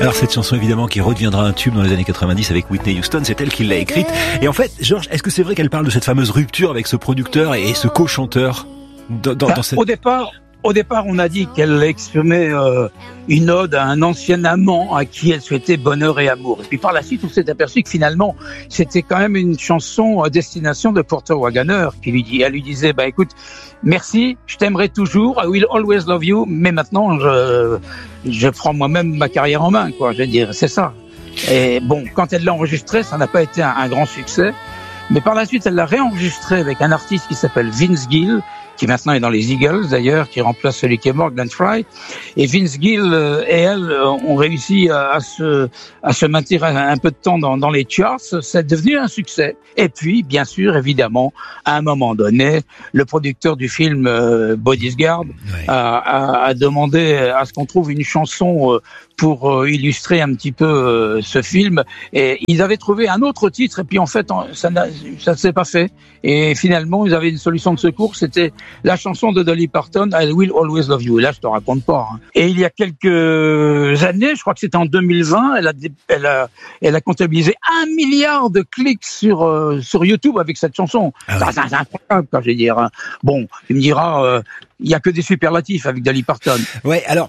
Alors cette chanson évidemment qui redeviendra un tube dans les années 90 avec Whitney Houston, c'est elle qui l'a écrite. Et en fait, Georges, est-ce que c'est vrai qu'elle parle de cette fameuse rupture avec ce producteur et ce co-chanteur dans cette... Au départ, on a dit qu'elle exprimait une ode à un ancien amant à qui elle souhaitait bonheur et amour. Et puis par la suite, on s'est aperçu que finalement, c'était quand même une chanson à destination de Porter Wagoner elle lui disait, écoute, merci, je t'aimerai toujours, I will always love you, mais maintenant, je prends moi-même ma carrière en main, quoi. Je veux dire, c'est ça. Et bon, quand elle l'a enregistré, ça n'a pas été un grand succès. Mais par la suite, elle l'a réenregistré avec un artiste qui s'appelle Vince Gill, qui maintenant est dans les Eagles d'ailleurs, qui remplace celui qui est mort, Glenn Frey. Et Vince Gill et elle ont réussi à se maintenir un peu de temps dans les charts. C'est devenu un succès. Et puis, bien sûr, évidemment, à un moment donné, le producteur du film Bodyguard a demandé à ce qu'on trouve une chanson pour illustrer un petit peu ce film. Et ils avaient trouvé un autre titre, et puis en fait, ça ne s'est pas fait. Et finalement, ils avaient une solution de secours, c'était la chanson de Dolly Parton, I Will Always Love You. Et là, je te raconte pas. Et il y a quelques années, je crois que c'était en 2020, elle a comptabilisé 1 milliard de clics sur YouTube avec cette chanson. Ah ouais. C'est incroyable, quand je vais dire. Bon, il me dira, il y a que des superlatifs avec Dolly Parton. Ouais, alors...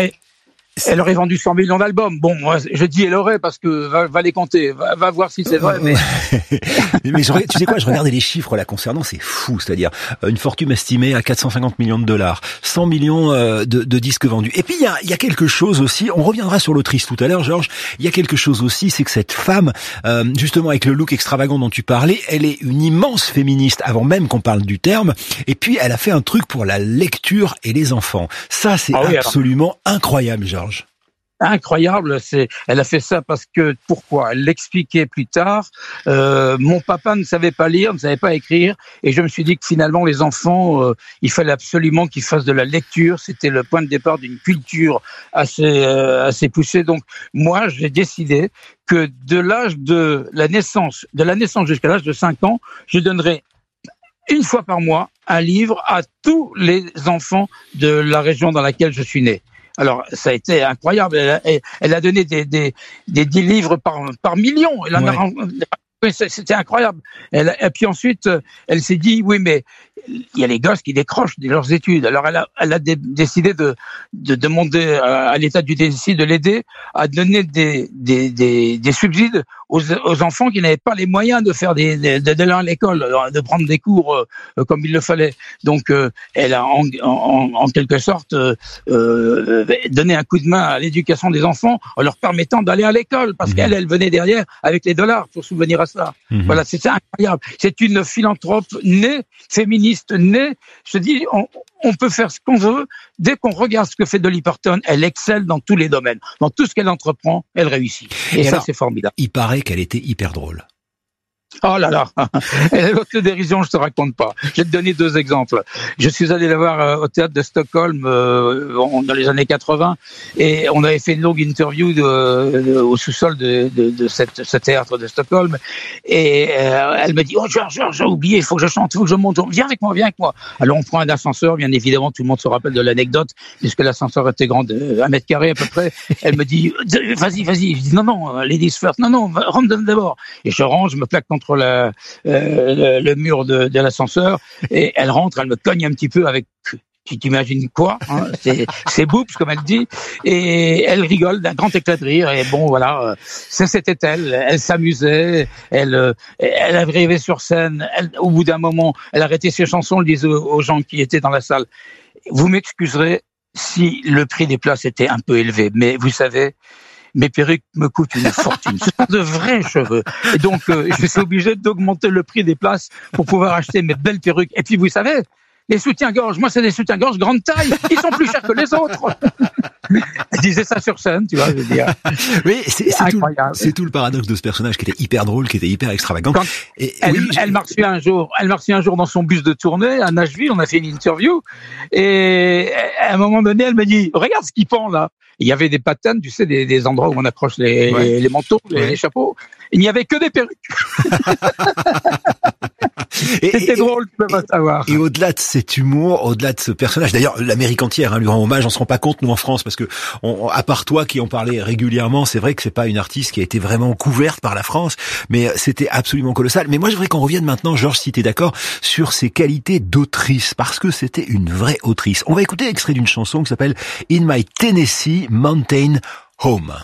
Elle aurait vendu 100 millions d'albums. Bon, moi, je dis elle aurait parce que va les compter, va voir si c'est vrai. Mais tu sais quoi, je regardais les chiffres là concernant, c'est fou, c'est-à-dire une fortune estimée à 450 millions de dollars, 100 millions de disques vendus. Et puis il y a quelque chose aussi, on reviendra sur l'autrice tout à l'heure, Georges. Il y a quelque chose aussi, c'est que cette femme, justement avec le look extravagant dont tu parlais, elle est une immense féministe avant même qu'on parle du terme. Et puis elle a fait un truc pour la lecture et les enfants. Ça, c'est absolument incroyable, Georges. Incroyable, elle a fait ça parce que, pourquoi? Elle l'expliquait plus tard, mon papa ne savait pas lire, ne savait pas écrire, et je me suis dit que finalement les enfants, il fallait absolument qu'ils fassent de la lecture, c'était le point de départ d'une culture assez poussée. Donc moi, j'ai décidé que de l'âge de la naissance jusqu'à l'âge de 5 ans, je donnerais une fois par mois un livre à tous les enfants de la région dans laquelle je suis né. Alors, ça a été incroyable. Elle a donné des livres par millions. Elle en a, c'était incroyable. Et puis ensuite, elle s'est dit, oui, mais il y a les gosses qui décrochent de leurs études. Alors, elle a décidé de demander à l'État du Tennessee de l'aider à donner des subsides aux enfants qui n'avaient pas les moyens de faire d'aller à l'école, de prendre des cours comme il le fallait. Donc, elle a en quelque sorte donné un coup de main à l'éducation des enfants en leur permettant d'aller à l'école, parce qu'elle venait derrière avec les dollars pour subvenir à cela. Voilà, c'est incroyable. C'est une philanthrope née, féministe née. Je dis, on peut faire ce qu'on veut. Dès qu'on regarde ce que fait Dolly Parton, elle excelle dans tous les domaines. Dans tout ce qu'elle entreprend, elle réussit. Et ça, alors, c'est formidable. Il paraît qu'elle était hyper drôle. Oh là là, l'autre dérision, je te raconte pas. Je vais te donner 2 exemples. Je suis allé la voir au théâtre de Stockholm dans les années 80 et on avait fait une longue interview au sous-sol de ce théâtre de Stockholm et elle me dit, oh Georges, j'ai oublié, il faut que je chante, il faut que je monte, viens avec moi. Alors on prend un ascenseur, bien évidemment, tout le monde se rappelle de l'anecdote puisque l'ascenseur était grand de 1 mètre carré à peu près. Elle me dit, vas-y. Je dis, non, ladies first, non, rentre d'abord. Et je rentre, je me plaque contre le mur de l'ascenseur et elle rentre, elle me cogne un petit peu avec, tu t'imagines quoi, hein, c'est boobs comme elle dit, et elle rigole d'un grand éclat de rire. Et bon voilà, c'était elle s'amusait, elle arrivait sur scène, au bout d'un moment elle arrêtait ses chansons, elle disait aux gens qui étaient dans la salle, vous m'excuserez si le prix des places était un peu élevé, mais vous savez, mes perruques me coûtent une fortune. Ce sont de vrais cheveux. Et donc, je suis obligé d'augmenter le prix des places pour pouvoir acheter mes belles perruques. Et puis, vous savez, les soutiens-gorge, moi, c'est des soutiens-gorge grande taille. Ils sont plus chers que les autres. Elle disait ça sur scène, tu vois, je veux dire. Oui, c'est tout le paradoxe de ce personnage qui était hyper drôle, qui était hyper extravagant. Elle m'a reçu un jour dans son bus de tournée à Nashville, on a fait une interview, et à un moment donné, elle me dit, regarde ce qui pend là. Il y avait des patins, tu sais, des endroits où on accroche les manteaux, les chapeaux. Il n'y avait que des perruques. C'était drôle, tu peux pas savoir. Et au-delà de cet humour, au-delà de ce personnage, d'ailleurs, l'Amérique entière lui rend hommage. On se rend pas compte, nous, en France, parce que à part toi qui en parlais régulièrement, c'est vrai que c'est pas une artiste qui a été vraiment couverte par la France, mais c'était absolument colossal. Mais moi, je voudrais qu'on revienne maintenant, Georges, si t'es d'accord, sur ses qualités d'autrice, parce que c'était une vraie autrice. On va écouter l'extrait d'une chanson qui s'appelle In My Tennessee Mountain Home.